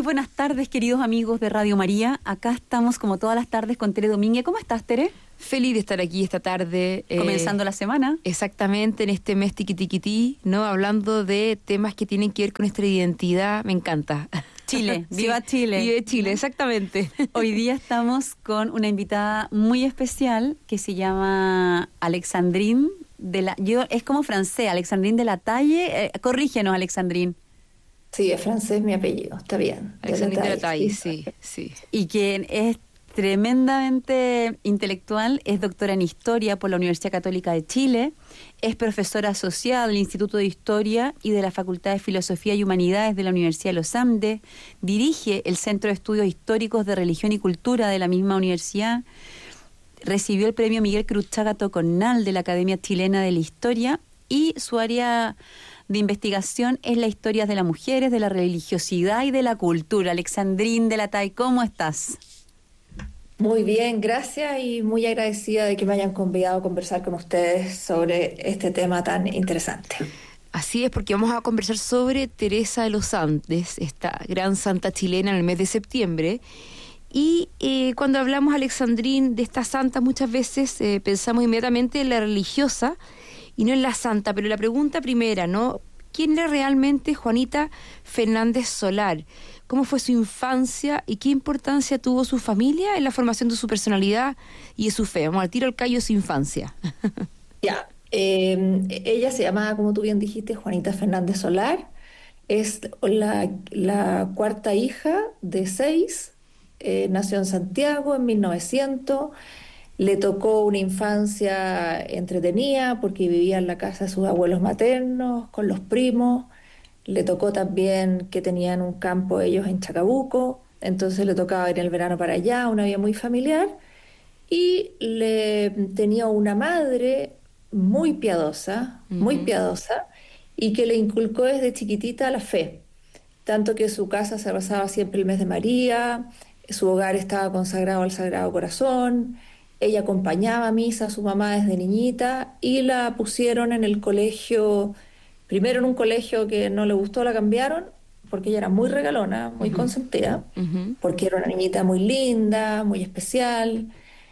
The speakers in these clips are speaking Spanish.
buenas tardes, queridos amigos de Radio María. Acá estamos como todas las tardes con Tere Domínguez. ¿Cómo estás, Tere? Feliz de estar aquí esta tarde. Comenzando la semana. Exactamente, en este mes tiquitiquití, ¿no? Hablando de temas que tienen que ver con nuestra identidad. Me encanta. Chile, viva sí, Chile. Vive Chile, exactamente. Hoy día estamos con una invitada muy especial que se llama Alexandrine es como francés, Alexandrine de la Taille. Corrígenos, Alexandrine. Sí, es francés mi apellido, está bien. Alexandrine de la Taille, sí. Y quien es tremendamente intelectual, es doctora en Historia por la Universidad Católica de Chile, es profesora asociada del Instituto de Historia y de la Facultad de Filosofía y Humanidades de la Universidad de los Andes, dirige el Centro de Estudios Históricos de Religión y Cultura de la misma universidad, recibió el premio Miguel Cruchaga Tocornal de la Academia Chilena de la Historia y su área de investigación es la historia de las mujeres, de la religiosidad y de la cultura. Alexandrine de la Taille, ¿cómo estás? Muy bien, gracias y muy agradecida de que me hayan convidado a conversar con ustedes sobre este tema tan interesante. Así es, porque vamos a conversar sobre Teresa de los Andes, esta gran santa chilena en el mes de septiembre. Y cuando hablamos, Alexandrine, de esta santa, muchas veces pensamos inmediatamente en la religiosa y no en la santa. Pero la pregunta primera, ¿no? ¿Quién era realmente Juanita Fernández Solar? ¿Cómo fue su infancia y qué importancia tuvo su familia en la formación de su personalidad y de su fe? Vamos al tiro al callo de su infancia. Ya, ella se llamaba, como tú bien dijiste, Juanita Fernández Solar. Es la cuarta hija de 6. Nació en Santiago en 1900. Le tocó una infancia entretenida porque vivía en la casa de sus abuelos maternos, con los primos. Le tocó también que tenían un campo ellos en Chacabuco, entonces le tocaba ir en el verano para allá, una vida muy familiar. Y tenía una madre muy piadosa, y que le inculcó desde chiquitita la fe. Tanto que su casa se basaba siempre el mes de María, su hogar estaba consagrado al Sagrado Corazón. Ella acompañaba a misa a su mamá desde niñita y la pusieron en el colegio. Primero en un colegio que no le gustó, la cambiaron porque ella era muy regalona, muy consentida, porque era una niñita muy linda, muy especial,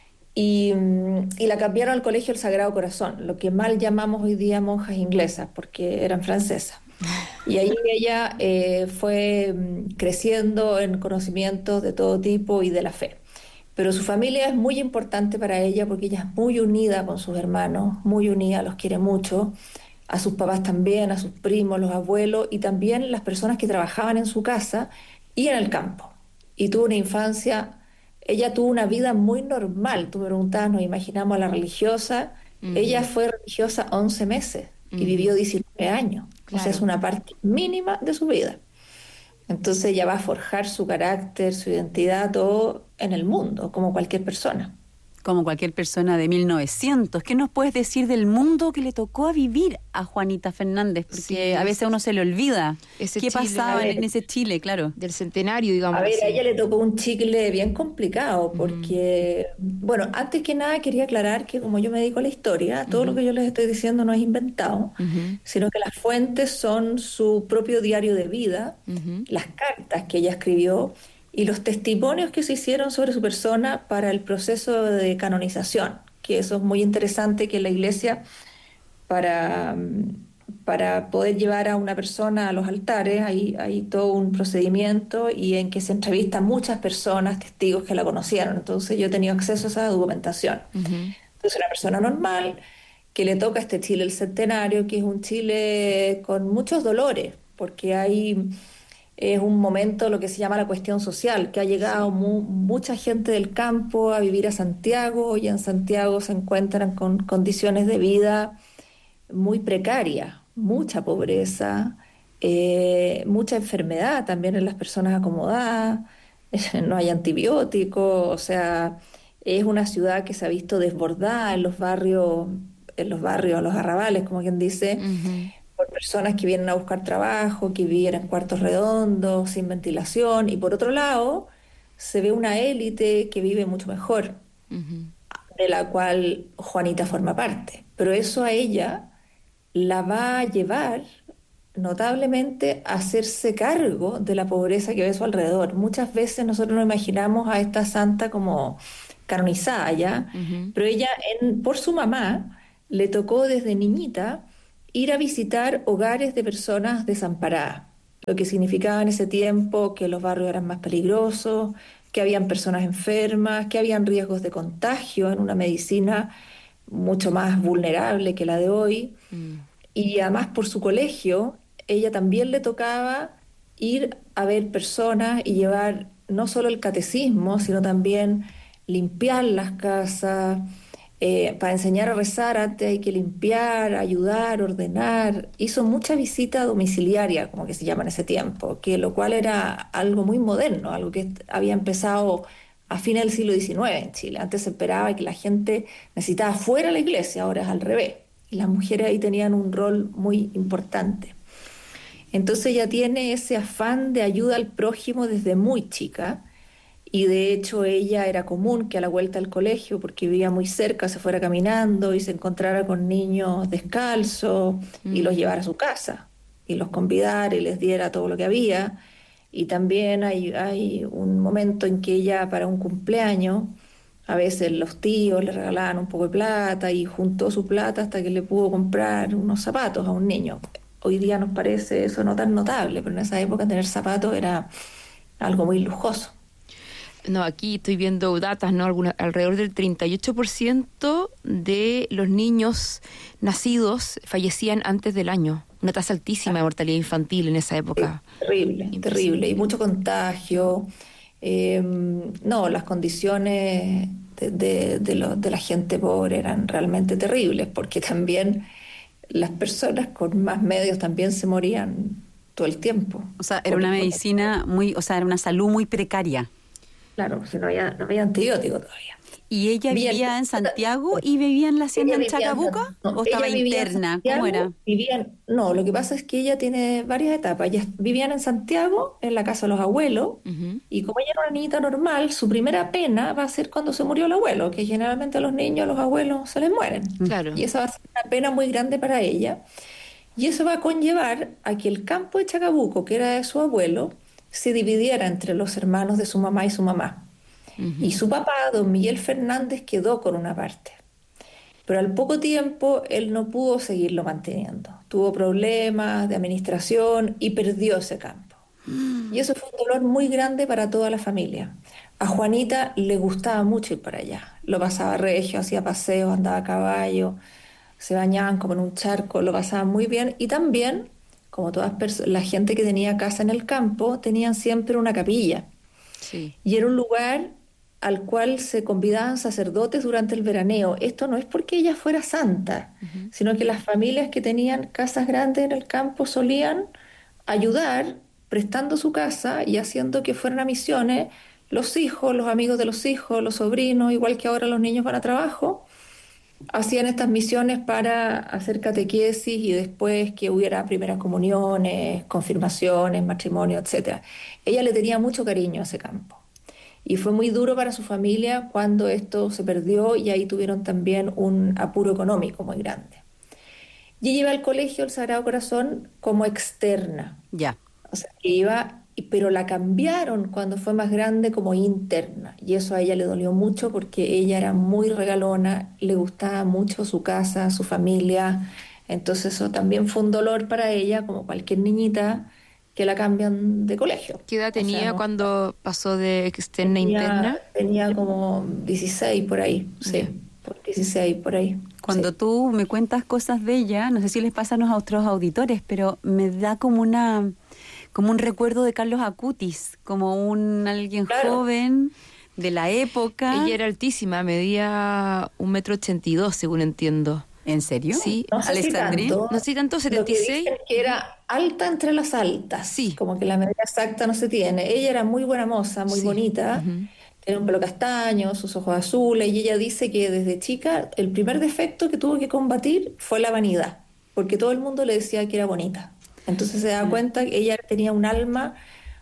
y la cambiaron al colegio El Sagrado Corazón, lo que mal llamamos hoy día monjas inglesas, porque eran francesas. Y ahí ella fue creciendo en conocimientos de todo tipo y de la fe. Pero su familia es muy importante para ella porque ella es muy unida con sus hermanos, muy unida, los quiere mucho, a sus papás también, a sus primos, los abuelos y también las personas que trabajaban en su casa y en el campo. Y tuvo una infancia, ella tuvo una vida muy normal. Tú me preguntabas, nos imaginamos a la religiosa. Ella fue religiosa 11 meses y vivió 19 años. Claro. O sea, es una parte mínima de su vida. Entonces ella va a forjar su carácter, su identidad, todo en el mundo, como cualquier persona. Como cualquier persona de 1900. ¿Qué nos puedes decir del mundo que le tocó a vivir a Juanita Fernández? Porque Sí, a veces uno se le olvida ese qué Chile, pasaba en ese Chile, claro. del centenario, digamos. A ver, así. a ella le tocó un chicle bien complicado porque, bueno, antes que nada quería aclarar que como yo me dedico a la historia, todo lo que yo les estoy diciendo no es inventado, sino que las fuentes son su propio diario de vida, las cartas que ella escribió y los testimonios que se hicieron sobre su persona para el proceso de canonización, que eso es muy interesante que la Iglesia para, para poder llevar a una persona a los altares, hay todo un procedimiento y en que se entrevistan muchas personas, testigos que la conocieron. Entonces yo he tenido acceso a esa documentación. Entonces una persona normal que le toca a este Chile el centenario, que es un Chile con muchos dolores, porque es un momento, lo que se llama la cuestión social, que ha llegado mucha gente del campo a vivir a Santiago, y en Santiago se encuentran con condiciones de vida muy precaria, mucha pobreza, mucha enfermedad también en las personas acomodadas, no hay antibióticos, o sea, es una ciudad que se ha visto desbordada en los arrabales, como quien dice, por personas que vienen a buscar trabajo, que viven en cuartos redondos, sin ventilación, y por otro lado, se ve una élite que vive mucho mejor, de la cual Juanita forma parte. Pero eso a ella la va a llevar notablemente hacerse cargo de la pobreza que ve a su alrededor. Muchas veces nosotros nos imaginamos a esta santa como canonizada ya, Ujú. pero ella, por su mamá, le tocó desde niñita ir a visitar hogares de personas desamparadas, lo que significaba en ese tiempo que los barrios eran más peligrosos, que habían personas enfermas, que habían riesgos de contagio en una medicina mucho más vulnerable que la de hoy. Mm. Y además por su colegio, ella también le tocaba ir a ver personas y llevar no solo el catecismo, sino también limpiar las casas. Para enseñar a rezar antes hay que limpiar, ayudar, ordenar. Hizo mucha visita domiciliaria, como que se llama en ese tiempo, que lo cual era algo muy moderno, algo que había empezado a fines del siglo XIX en Chile. Antes se esperaba que la gente necesitaba fuera la iglesia, ahora es al revés. Y las mujeres ahí tenían un rol muy importante. Entonces ella tiene ese afán de ayuda al prójimo desde muy chica y de hecho ella era común que a la vuelta al colegio, porque vivía muy cerca, se fuera caminando y se encontrara con niños descalzos y los Mm. llevara a su casa y los convidara y les diera todo lo que había. Y también hay un momento en que ella para un cumpleaños, a veces los tíos le regalaban un poco de plata y juntó su plata hasta que le pudo comprar unos zapatos a un niño. Hoy día nos parece eso no tan notable, pero en esa época tener zapatos era algo muy lujoso. No, aquí estoy viendo datas, ¿no? Alrededor del 38% de los niños nacidos fallecían antes del año. Una tasa altísima de mortalidad infantil en esa Sí, época. terrible, terrible. Y Impresionante. mucho contagio. No, las condiciones de la gente pobre eran realmente terribles, porque también las personas con más medios también se morían todo el tiempo. O sea, era una medicina muy, o sea, era una salud muy precaria. Claro, si no había antibiótico todavía. ¿Y ella Bien, vivía en Santiago y vivía en la hacienda ella en vivía Chacabuca? ¿O estaba ella vivía en interna? ¿Cómo era? Santiago, no, lo que pasa es que ella tiene varias etapas. Ella vivían en Santiago, en la casa de los abuelos, Ujú. y como ella era una niñita normal, su primera pena va a ser cuando se murió el abuelo, que generalmente a los niños, a los abuelos se les mueren. Claro. Y esa va a ser una pena muy grande para ella. Y eso va a conllevar a que el campo de Chacabuco, que era de su abuelo, se dividiera entre los hermanos de su mamá y su mamá. Y Ujú. su papá, don Miguel Fernández, quedó con una parte. Pero al poco tiempo él no pudo seguirlo manteniendo. Tuvo problemas de administración y perdió ese campo. Y eso fue un dolor muy grande para toda la familia. A Juanita le gustaba mucho ir para allá. Lo pasaba regio, hacía paseos, andaba a caballo, se bañaban como en un charco, lo pasaban muy bien. Y también, como la gente que tenía casa en el campo, tenían siempre una capilla. Sí. Y era un lugar al cual se convidaban sacerdotes durante el veraneo. Esto no es porque ella fuera santa, Ujú. sino que las familias que tenían casas grandes en el campo solían ayudar prestando su casa y haciendo que fueran a misiones los hijos, los amigos de los hijos, los sobrinos, igual que ahora los niños van a trabajo, hacían estas misiones para hacer catequesis y después que hubiera primeras comuniones, confirmaciones, matrimonio, etcétera. Ella le tenía mucho cariño a ese campo. Y fue muy duro para su familia cuando esto se perdió y ahí tuvieron también un apuro económico muy grande. Y ella iba al colegio el Sagrado Corazón como externa, Ya. o sea, que iba, pero la cambiaron cuando fue más grande como interna. Y eso a ella le dolió mucho porque ella era muy regalona, le gustaba mucho su casa, su familia. Entonces eso también fue un dolor para ella, como cualquier niñita que la cambian de colegio. ¿Qué edad O sea, tenía no. cuando pasó de externa a interna? Tenía como 16 por ahí, Ya. sí, por 16 por ahí, Cuando sí. tú me cuentas cosas de ella, no sé si les pasa a los otros auditores, pero me da como un recuerdo de Carlos Acutis, como un alguien Claro, joven de la época. Ella era altísima, medía 1,82 m, según entiendo. ¿En serio? Sí, no sé si Alexandrín. tanto. no sé tanto, Lo que 76. dicen es que era alta entre las altas, Sí, como que la medida exacta no se tiene. Ella era muy buena moza, muy sí. bonita, Ujú. tenía un pelo castaño, sus ojos azules, y ella dice que desde chica el primer defecto que tuvo que combatir fue la vanidad, porque todo el mundo le decía que era bonita. Entonces se da Ya. cuenta que ella tenía un alma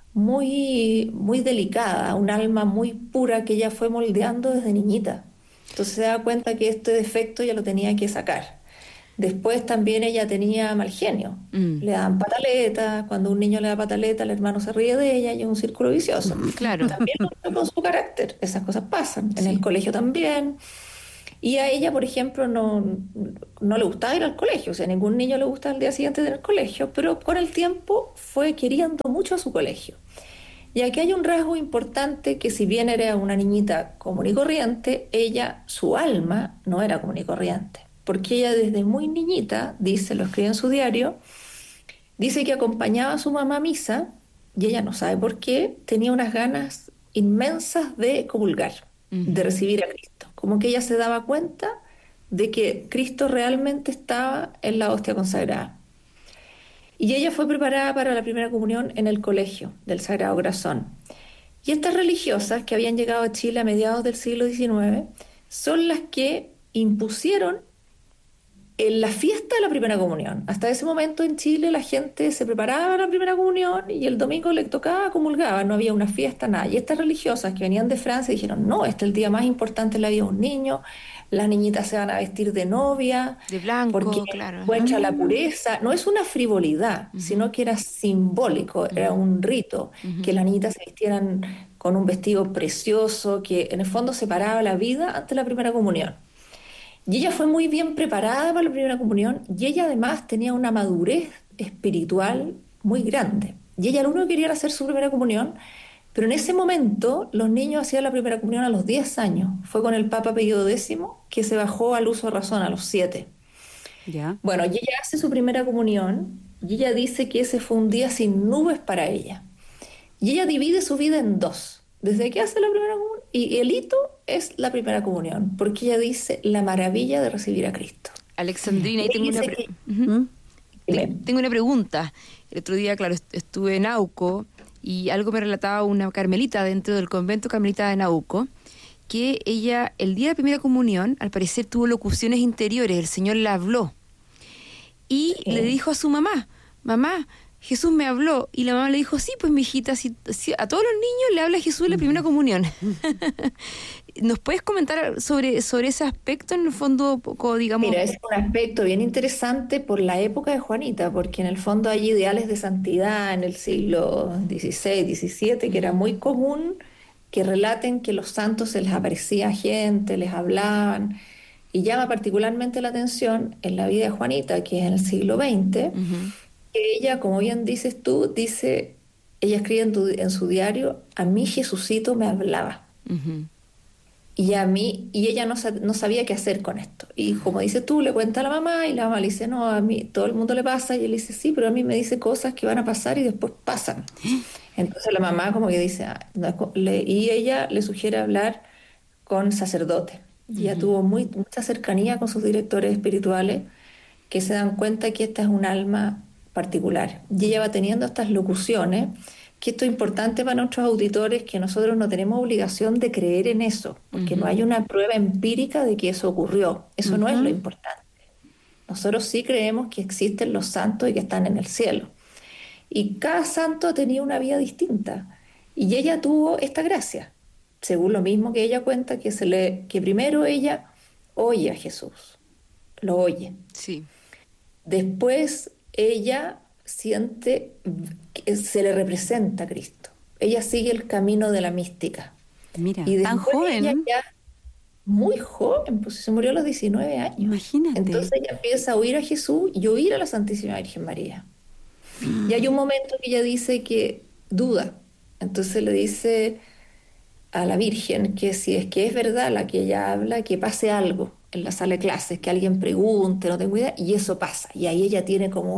muy, muy delicada, un alma muy pura que ella fue moldeando desde niñita. Entonces se da cuenta que este defecto ya lo tenía que sacar. Después también ella tenía mal genio. Le daban pataletas, cuando un niño le da pataleta, el hermano se ríe de ella y es un círculo vicioso. Claro, También con su carácter, esas cosas pasan. En el sí. colegio también. Y a ella, por ejemplo, no le gustaba ir al colegio, o sea, a ningún niño le gusta el día siguiente ir al colegio, pero con el tiempo fue queriendo mucho a su colegio. Y aquí hay un rasgo importante que si bien era una niñita común y corriente, ella, su alma, no era común y corriente. Porque ella desde muy niñita, dice, lo escribe en su diario, dice que acompañaba a su mamá a misa y ella no sabe por qué, tenía unas ganas inmensas de comulgar, de Ujú. recibir a Cristo. Como que ella se daba cuenta de que Cristo realmente estaba en la hostia consagrada. Y ella fue preparada para la primera comunión en el colegio del Sagrado Corazón. Y estas religiosas que habían llegado a Chile a mediados del siglo XIX son las que impusieron en la fiesta de la primera comunión. Hasta ese momento en Chile la gente se preparaba para la primera comunión y el domingo le tocaba, comulgaba, no había una fiesta, nada. Y estas religiosas que venían de Francia dijeron, no, este es el día más importante en la vida de un niño, las niñitas se van a vestir de novia, De porque blanco, claro. muestra la Ah, pureza. No es una frivolidad, Ujú, sino que era simbólico, era ujú, un rito, que ujú. las niñitas se vistieran con un vestido precioso, que en el fondo separaba la vida ante la primera comunión. Y ella fue muy bien preparada para la primera comunión y ella además tenía una madurez espiritual muy grande. Y ella lo único que quería era hacer su primera comunión, pero en ese momento los niños hacían la primera comunión a los 10 años. Fue con el Papa Pío X que se bajó al uso de razón a los 7. ya. Bueno, y ella hace su primera comunión y ella dice que ese fue un día sin nubes para ella. Y ella divide su vida en dos. Desde que hace la primera comunión, y el hito es la primera comunión, porque ella dice la maravilla de recibir a Cristo. Alexandrina, Y ahí ella tengo dice que, Ujú. ¿Mm? dime, Tengo una pregunta. El otro día, claro, estuve en Nauco y algo me relataba una carmelita dentro del convento carmelita de Nauco, que ella, el día de la primera comunión, al parecer tuvo locuciones interiores, el Señor la habló y le sí. dijo a su mamá, mamá, Jesús me habló. Y la mamá le dijo, sí, pues mijita, si a todos los niños le habla Jesús en la primera comunión. ¿Nos puedes comentar sobre ese aspecto, en el fondo, poco, digamos? Mira, es un aspecto bien interesante por la época de Juanita, porque en el fondo hay ideales de santidad en el siglo XVI, XVII, que era Ujú, muy común que relaten que los santos se les aparecía gente, les hablaban, y llama particularmente la atención en la vida de Juanita, que es en el siglo XX, ujú, que ella, como bien dices tú, dice, ella escribe en su diario, a mí Jesucito me hablaba. ujú, Y a mí, y ella no sabía qué hacer con esto. Y como dices tú, le cuenta a la mamá y la mamá le dice, no, a mí todo el mundo le pasa. Y él dice, sí, pero a mí me dice cosas que van a pasar y después pasan. Entonces la mamá como que dice, "Ah, no es y ella le sugiere hablar con sacerdotes. Y ella ujú, tuvo mucha cercanía con sus directores espirituales que se dan cuenta que esta es un alma particular. Y ella va teniendo estas locuciones, que esto es importante para nuestros auditores, que nosotros no tenemos obligación de creer en eso, porque no ujú, hay una prueba empírica de que eso ocurrió. Eso no es lo Ujú. importante. Nosotros sí creemos que existen los santos y que están en el cielo. Y cada santo tenía una vida distinta. Y ella tuvo esta gracia, según lo mismo que ella cuenta, que primero ella oye a Jesús, lo oye. sí. Después ella siente que se le representa a Cristo. Ella sigue el camino de la mística. Mira, Y tan después ella joven, ya muy joven, pues se murió a los 19 años. Entonces imagínate. ella empieza a oír a Jesús y oír a la Santísima Virgen María. Y hay un momento que ella dice que duda. Entonces le dice a la Virgen que si es que es verdad la que ella habla, que pase algo en la sala de clases, que alguien pregunte, no tengo idea, y eso pasa. Y ahí ella tiene como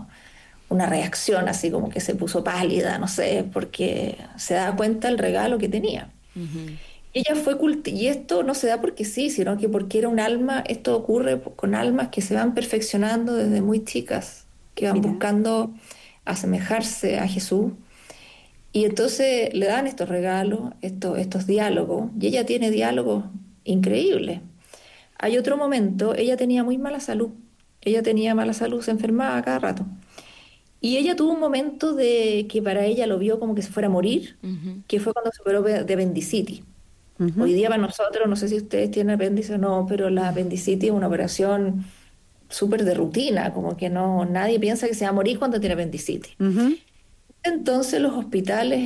una reacción, así como que se puso pálida, no sé, porque se da cuenta del regalo que tenía. Ujú, Ella fue y esto no se da porque sí, sino que porque era un alma, esto ocurre con almas que se van perfeccionando desde muy chicas, que van Mira, buscando asemejarse a Jesús y entonces le dan estos regalos, estos diálogos, y ella tiene diálogos increíbles. Hay otro momento, ella tenía muy mala salud, ella tenía mala salud, se enfermaba cada rato. Y ella tuvo un momento de que para ella lo vio como que se fuera a morir, ujú. que fue cuando se operó de apendicitis. Hoy ujú, día para nosotros, no sé si ustedes tienen apéndice o no, pero la apendicitis es una operación súper de rutina, como que no, nadie piensa que se va a morir cuando tiene apendicitis. Ujú. Entonces los hospitales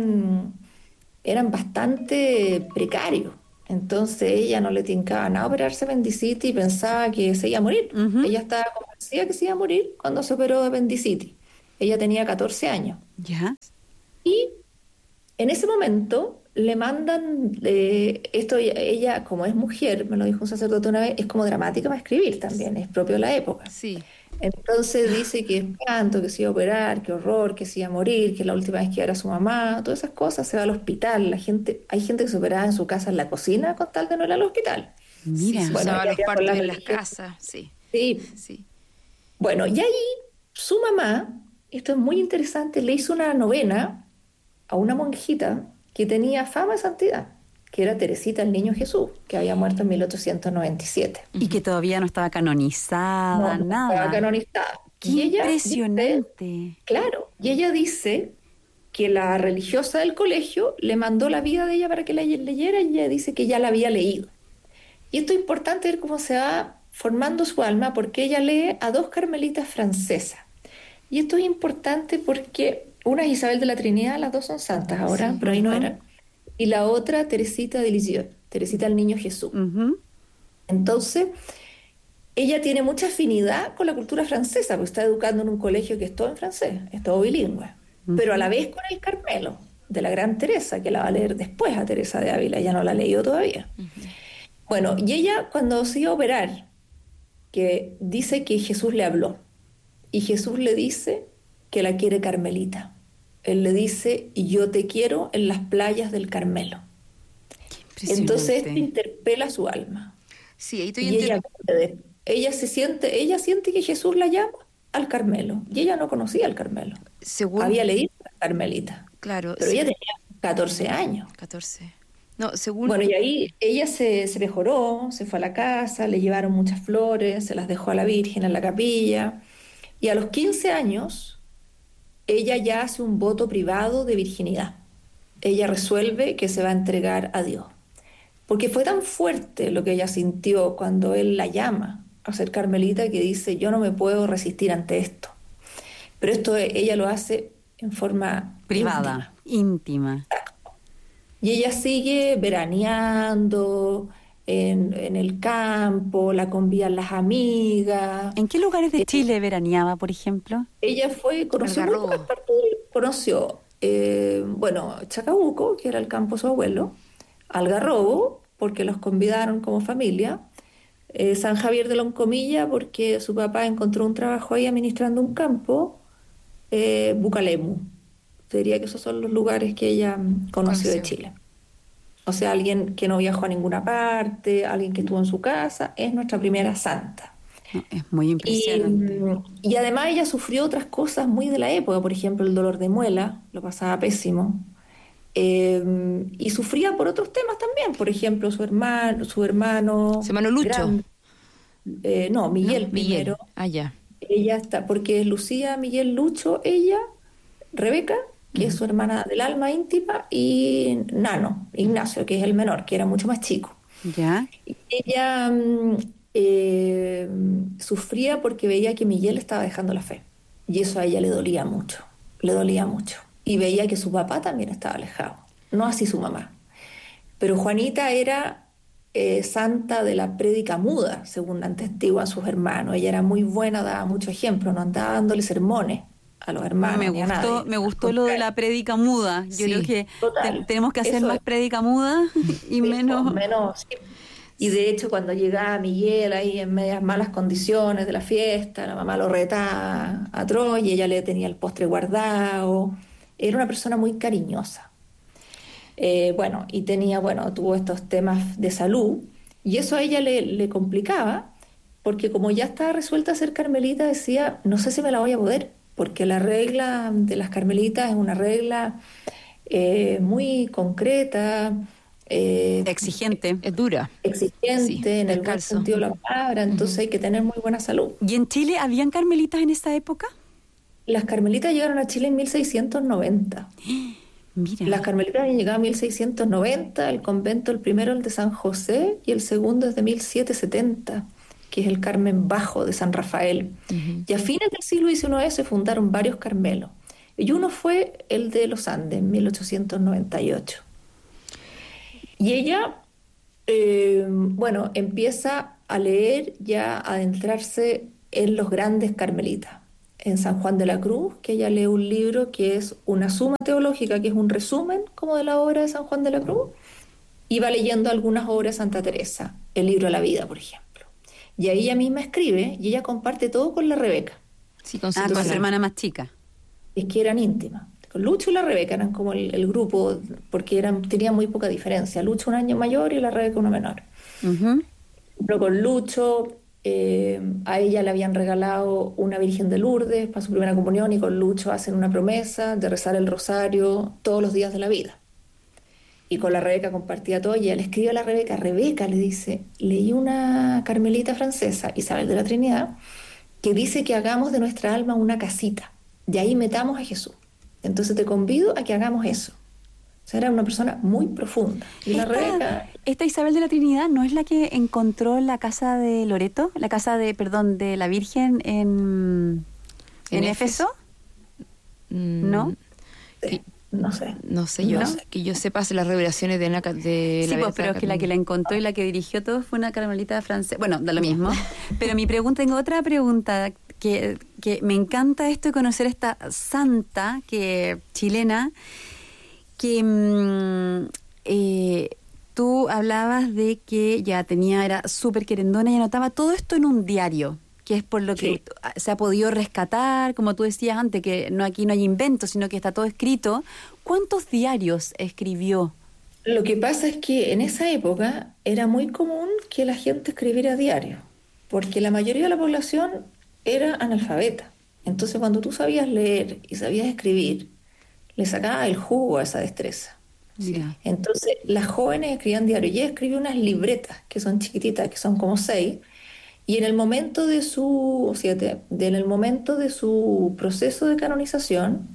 eran bastante precarios. Entonces ella no le tincaba nada operarse apendicitis y pensaba que se iba a morir. Ujú. Ella estaba convencida que se iba a morir cuando se operó de apendicitis. Ella tenía 14 años. Ya. Y en ese momento le mandan, esto ella, como es mujer, me lo dijo un sacerdote una vez, es como dramática para escribir también, es propio de la época. Sí. Entonces dice que espanto, que se iba a operar, que horror, que se iba a morir, que la última vez que iba a ver a su mamá, todas esas cosas, se va al hospital. Hay gente que se operaba en su casa en la cocina con tal de no ir al hospital. Sí, se Mira. Bueno, usaban ella los queda con la partos en las religión. casas, sí, Sí. sí. Bueno, y ahí su mamá, esto es muy interesante, le hizo una novena a una monjita que tenía fama de santidad, que era Teresita el Niño Jesús, que había muerto en 1897. Y que todavía no estaba No, canonizada, no estaba nada. canonizada. Qué Y ella dice, impresionante. claro, y ella dice que la religiosa del colegio le mandó la vida de ella para que la leyera y ella dice que ya la había leído. Y esto es importante ver cómo se va formando su alma porque ella lee a dos carmelitas francesas. Y esto es importante porque una es Isabel de la Trinidad, las dos son santas ahora, Sí. pero ahí no Ujú. eran. Y la otra, Teresita de Lisieux, Teresita el Niño Jesús. Ujú. Entonces, ella tiene mucha afinidad con la cultura francesa, porque está educando en un colegio que es todo en francés, es todo bilingüe, pero a la Ujú. vez con el Carmelo, de la gran Teresa, que la va a leer después a Teresa de Ávila, ya no la ha leído todavía. Bueno, y ella cuando se iba a operar, que dice que Jesús le habló, y Jesús le dice que la quiere Carmelita. Él le dice, y yo te quiero en las playas del Carmelo. Entonces esto Impresionante. interpela su alma. Sí, ahí estoy Y ella, entendiendo. ella siente que Jesús la llama al Carmelo. Y ella no conocía al Carmelo. Según, Había leído a la Carmelita. claro, Pero ella tenía 14 años. 14. No, según, Bueno, y ahí ella se mejoró, se fue a la casa, le llevaron muchas flores, se las dejó a la Virgen en la capilla. Y a los 15 años, ella ya hace un voto privado de virginidad. Ella resuelve que se va a entregar a Dios. Porque fue tan fuerte lo que ella sintió cuando él la llama a ser carmelita que dice, yo no me puedo resistir ante esto. Pero esto ella lo hace en forma íntima. Privada, íntima. Y ella sigue veraneando en el campo, la convían las amigas. ¿En qué lugares de Eh, Chile veraneaba, por ejemplo? Ella conoció muy pocas Algarrobo. partes, conoció, bueno, Chacabuco, que era el campo de su abuelo, Algarrobo, porque los convidaron como familia, San Javier de Loncomilla, porque su papá encontró un trabajo ahí administrando un campo, Bucalemu. Te diría que esos son los lugares que ella conoció de Conoció. Chile. O sea, alguien que no viajó a ninguna parte, alguien que estuvo en su casa, es nuestra primera santa. No, es muy Y, impresionante. y además ella sufrió otras cosas muy de la época, por ejemplo, el dolor de muela, lo pasaba pésimo. Y sufría por otros temas también, por ejemplo, su Su hermano hermano Lucho, grande, no, ¿no? Miguel Miguel. primero, Ah, ya. ella está, porque es Lucía, Miguel, Lucho, ella, Rebeca, que es Ujú. su hermana del alma íntima, y Nano, Ignacio, que es el menor, que era mucho más chico. ¿Ya? Y ella sufría porque veía que Miguel estaba dejando la fe. Y eso a ella le dolía mucho, le dolía mucho. Y veía que su papá también estaba alejado, no así su mamá. Pero Juanita era santa de la prédica muda, según atestiguan sus hermanos. Ella era muy buena, daba mucho ejemplo, no andaba dándole sermones a los hermanos ni a nadie. Me Al gustó lo de contrario, la prédica muda. Yo creo Sí. que total. tenemos que hacer Eso más es. prédica muda y Sí, pues, menos. menos. Sí. Y de hecho, cuando llegaba Miguel ahí en medias malas condiciones de la fiesta, la mamá lo retaba atroz y ella le tenía el postre guardado. Era una persona muy cariñosa. Bueno, y tenía, bueno, tuvo estos temas de salud y eso a ella le complicaba porque como ya estaba resuelta a ser carmelita, decía, no sé si me la voy a poder, porque la regla de las carmelitas es una regla muy concreta, eh, Exigente. Es dura. Sí, exigente en el buen descalzo. sentido de la palabra, entonces Ujú. hay que tener muy buena salud. ¿Y en Chile habían carmelitas en esa época? Las carmelitas llegaron a Chile en 1690. Las Mira. carmelitas habían llegado en 1690, el convento, el primero, el de San José, y el segundo es de 1770, que es el Carmen Bajo de San Rafael. Ujú. Y a fines del siglo XIX se fundaron varios Carmelos. Y uno fue el de los Andes, en 1898. Y ella, bueno, empieza a leer, ya a adentrarse en los grandes carmelitas. En San Juan de la Cruz, que ella lee un libro que es una suma teológica, que es un resumen como de la obra de San Juan de la Cruz, y va leyendo algunas obras de Santa Teresa, el libro de la vida, por ejemplo. Y ahí ella misma escribe y ella comparte todo con la Rebeca. Sí, con su Ah, con su Entonces, hermana. hermana más chica. es que eran íntimas. Con Lucho y la Rebeca eran como el grupo, porque tenían muy poca diferencia. Lucho un año mayor y la Rebeca uno menor. Ujú. Pero con Lucho, a ella le habían regalado una Virgen de Lourdes para su primera comunión y con Lucho hacen una promesa de rezar el rosario todos los días de la vida. Y con la Rebeca compartía todo y ella le escribe a la Rebeca, Rebeca le dice, leí una carmelita francesa, Isabel de la Trinidad, que dice que hagamos de nuestra alma una casita, y ahí metamos a Jesús. Entonces te convido a que hagamos eso. O sea, era una persona muy profunda. Y la Esta, Rebeca, esta Isabel de la Trinidad no es la que encontró la casa de Loreto, la casa de, perdón, de la Virgen en Éfeso, Mm, ¿no? que- no sé, no sé yo, no sé. que yo sepa las revelaciones de de Sí, la pues, Beata pero es que la que la encontró y la que dirigió todo fue una carmelita francesa. Bueno, da lo mismo. Pero mi pregunta, tengo otra pregunta, que me encanta esto de conocer esta santa chilena, que tú hablabas de que ya era súper querendona y anotaba todo esto en un diario, que es por lo que Sí. se ha podido rescatar, como tú decías antes, que no aquí no hay inventos, sino que está todo escrito. ¿Cuántos diarios escribió? Lo que pasa es que en esa época era muy común que la gente escribiera diario, porque la mayoría de la población era analfabeta. Entonces, cuando tú sabías leer y sabías escribir, le sacaba el jugo a esa destreza. Sí. Mira, Entonces, las jóvenes escribían diario. Y ella escribió unas libretas que son chiquititas, que son como seis, y en el momento de o siete, en el momento de su proceso de canonización,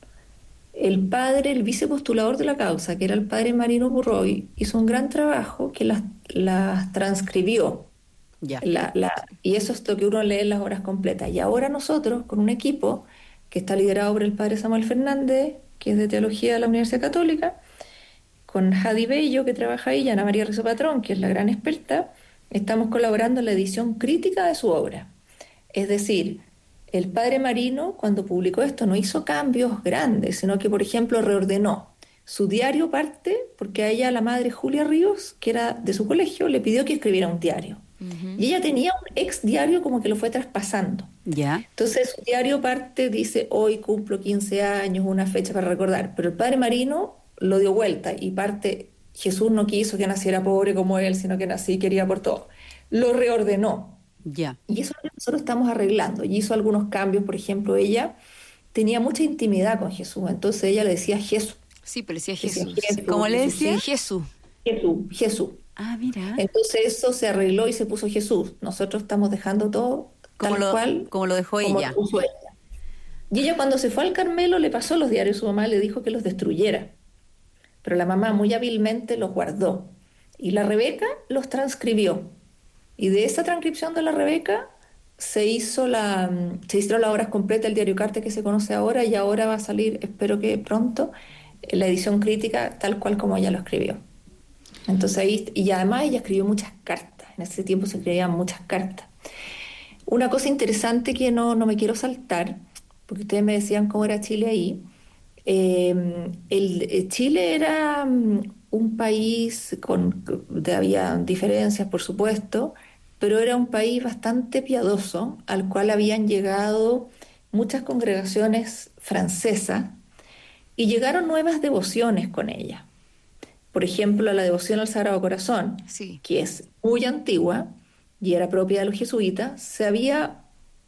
el padre, el vicepostulador de la causa, que era el padre Marino Purroy, hizo un gran trabajo que las transcribió. ya. Y eso es lo que uno lee en las horas completas. Y ahora nosotros, con un equipo que está liderado por el padre Samuel Fernández, que es de Teología de la Universidad Católica, con Jadi Bello, que trabaja ahí, y Ana María Rizzo Patrón, que es la gran experta, estamos colaborando en la edición crítica de su obra. Es decir, el padre Marino, cuando publicó esto, no hizo cambios grandes, sino que, por ejemplo, reordenó. Su diario parte porque a ella, la madre Julia Ríos, que era de su colegio, le pidió que escribiera un diario. Ujú. Y ella tenía un ex diario como que lo fue traspasando. Ya, Entonces, su diario parte, dice, hoy cumplo 15 años, una fecha para recordar. Pero el padre Marino lo dio vuelta y parte, Jesús no quiso que naciera pobre como él, sino que nací y quería por todo. Lo reordenó. ya. Y eso es lo que nosotros estamos arreglando. Y hizo algunos cambios, por ejemplo, ella tenía mucha intimidad con Jesús, entonces ella le decía Jesús, Sí, pero decía decía Jesús. Jesús, ¿Cómo le Jesús, decía? Sí, Jesús. Jesús, Jesús. Ah, mira, Entonces eso se arregló y se puso Jesús. Nosotros estamos dejando todo tal cual como lo dejó como lo ella. puso ella. Y ella cuando se fue al Carmelo le pasó los diarios, su mamá le dijo que los destruyera, pero la mamá muy hábilmente los guardó. Y la Rebeca los transcribió. Y de esa transcripción de la Rebeca se hicieron las obras completas del diario Carta que se conoce ahora y ahora va a salir, espero que pronto, la edición crítica tal cual como ella lo escribió. Entonces ahí, y además ella escribió muchas cartas, en ese tiempo se escribían muchas cartas. Una cosa interesante que no me quiero saltar, porque ustedes me decían cómo era Chile ahí. Chile era un país había diferencias, por supuesto, pero era un país bastante piadoso, al cual habían llegado muchas congregaciones francesas y llegaron nuevas devociones con ella. Por ejemplo, la devoción al Sagrado Corazón, Sí. que es muy antigua y era propia de los jesuitas, se había,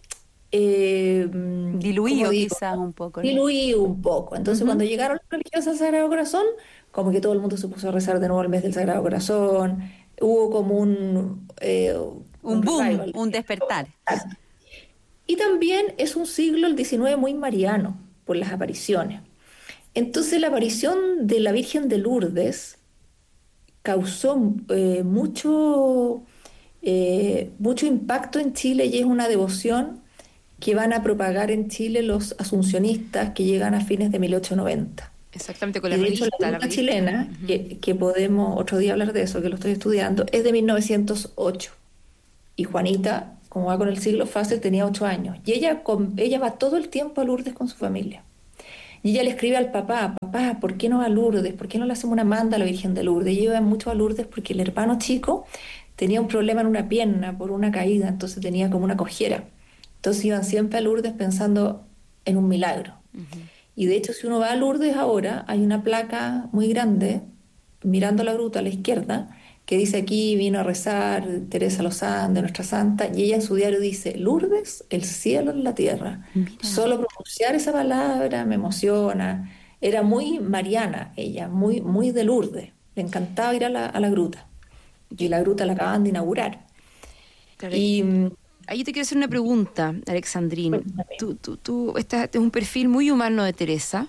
¿cómo Diluido digo? quizás un poco, ¿no? Diluido un poco. Entonces, Ujú. cuando llegaron los religiosos al Sagrado Corazón, como que todo el mundo se puso a rezar de nuevo el mes del Sagrado Corazón, hubo como Un un boom, revival. un despertar. Y también es un siglo, el XIX, muy mariano por las apariciones. Entonces, la aparición de la Virgen de Lourdes causó mucho impacto en Chile y es una devoción que van a propagar en Chile los asuncionistas que llegan a fines de 1890. Exactamente, con Y de hecho la la gruta revista. chilena, Ujú. que podemos otro día hablar de eso, que lo estoy estudiando, es de 1908. Y Juanita, como va con el siglo fácil, tenía 8 años. Y ella va todo el tiempo a Lourdes con su familia. Y ella le escribe al papá, papá, ¿por qué no a Lourdes? ¿Por qué no le hacemos una manda a la Virgen de Lourdes? Y ella iba mucho a Lourdes porque el hermano chico tenía un problema en una pierna por una caída, entonces tenía como una cojera. Entonces iban siempre a Lourdes pensando en un milagro. Ujú. Y de hecho, si uno va a Lourdes ahora, hay una placa muy grande, mirando la gruta a la izquierda, que dice aquí vino a rezar Teresa Lozán, de nuestra santa, y ella en su diario dice, Lourdes, el cielo en la tierra. Mira. Solo pronunciar esa palabra me emociona. Era muy mariana ella, muy, muy de Lourdes. Le encantaba ir a la gruta. Y la gruta la acaban de inaugurar. Claro, Y ahí te quiero hacer una pregunta, Alexandrín. cuéntame. Este es un perfil muy humano de Teresa.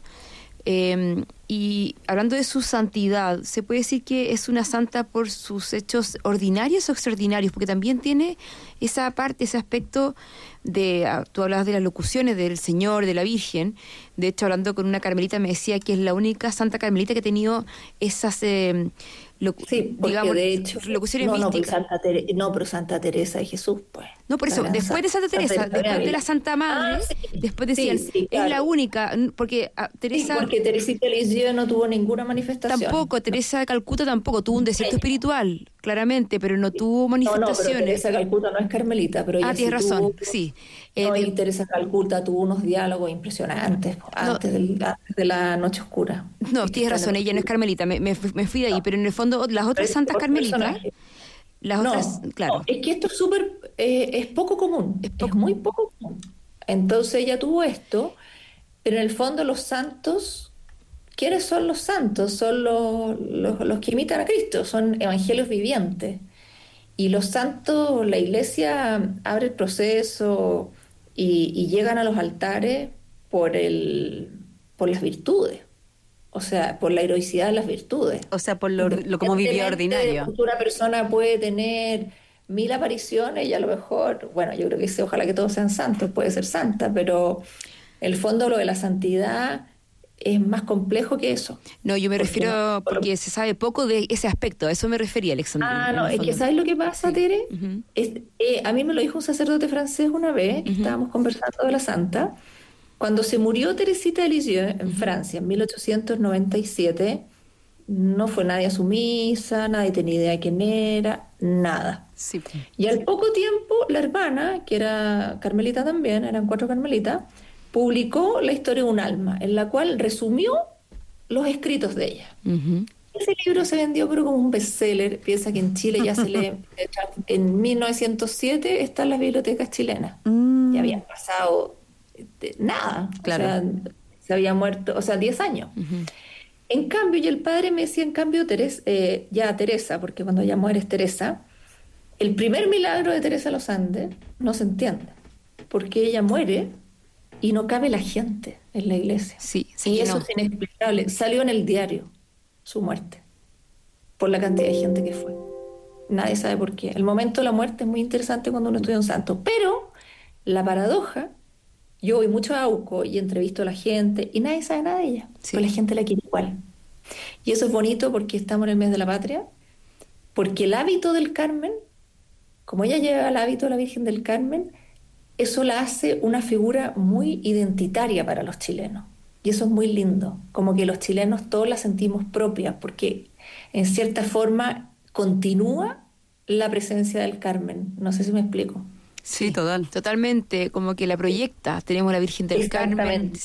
Y hablando de su santidad, ¿se puede decir que es una santa por sus hechos ordinarios o extraordinarios? Porque también tiene esa parte, ese aspecto de, tú hablabas de las locuciones del Señor, de la Virgen. De hecho, hablando con una carmelita me decía que es la única santa carmelita que ha tenido esas, Sí, porque digamos, de hecho, locuciones no, pues místicas. no, pero Santa Teresa de Jesús, pues, No, por la eso, gran después de Santa Santa Teresa, Teresa de después de la Ávila. Santa Ah, Madre, sí, después sí, decían, sí, es la claro. única, porque Sí, Teresa porque Teresita de Lisieux no tuvo ninguna manifestación. tampoco, No, Teresa de Calcuta tampoco, tuvo un desierto ella. espiritual, claramente, pero no tuvo No, pero manifestaciones. Teresa Calcuta no es carmelita, pero Ah, ella sí tienes razón, tuvo, sí. no, y De, Teresa Calcuta tuvo unos diálogos impresionantes no, antes de la Noche Oscura. no, Es que tienes está en el razón, ella no es libro. carmelita, me fui de ahí, No, pero en el fondo las otras pero es santas otro carmelitas, personaje. las otras, No, no, claro, es que esto es súper, es poco es común, es poco. muy poco común. Entonces ella tuvo esto, pero en el fondo los santos, ¿quiénes son los santos? Son los que imitan a Cristo, son evangelios vivientes. Y los santos, la iglesia abre el proceso y llegan a los altares por por las virtudes, o sea, por la heroicidad de las virtudes. O sea, por lo como vivía Independientemente de ordinario. que una persona puede tener 1000 apariciones y a lo mejor, bueno, yo creo que sí, ojalá que todos sean santos, puede ser santa, pero el fondo lo de la santidad es más complejo que eso, No, yo me porque no. refiero porque se sabe poco de ese aspecto, a eso me refería, Alexandrina, Ah, en no, el es que fondo. ¿sabes lo que pasa, Sí. Tere? Ujú, A mí me lo dijo un sacerdote francés una vez, que ujú, estábamos conversando de la santa. Cuando se murió Teresita de Lisieux en ujú. Francia en 1897, no fue nadie a su misa, nadie tenía idea de quién era, nada. Sí. Y al poco tiempo, la hermana, que era carmelita también, eran 4 carmelitas, publicó La historia de un alma, en la cual resumió los escritos de ella. Ujú. Ese libro se vendió pero como un bestseller. Piensa que en Chile ya se lee, en 1907 están las bibliotecas chilenas. Ya Mm, habían pasado nada, o claro. sea, se había muerto, o sea, 10 años. Ujú. En cambio, y el padre me decía, en cambio, ya Teresa, porque cuando ella muere es Teresa, el primer milagro de Teresa de los Andes no se entiende, porque ella muere y no cabe la gente en la iglesia. Sí, se Y eso llenó. es inexplicable. Salió en el diario su muerte, por la cantidad de gente que fue. Nadie sabe por qué. El momento de la muerte es muy interesante cuando uno estudia un santo, pero la paradoja, yo voy mucho a Auco y entrevisto a la gente y nadie sabe nada de ella, pues Sí. la gente la quiere igual. Y eso es bonito porque estamos en el mes de la patria, porque el hábito del Carmen, como ella lleva el hábito de la Virgen del Carmen, eso la hace una figura muy identitaria para los chilenos. Y eso es muy lindo, como que los chilenos todos la sentimos propia, porque en cierta forma continúa la presencia del Carmen. No sé si me explico. Sí, Sí, total. totalmente, como que la proyecta. Tenemos la Virgen del Carmen, Exactamente.